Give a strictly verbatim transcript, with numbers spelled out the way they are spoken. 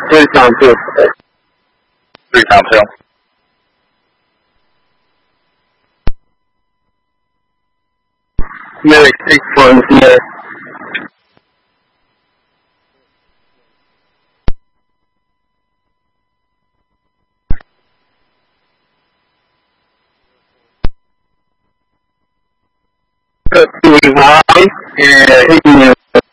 非常不非常漂亮。 Very six one here. Doing high and hitting you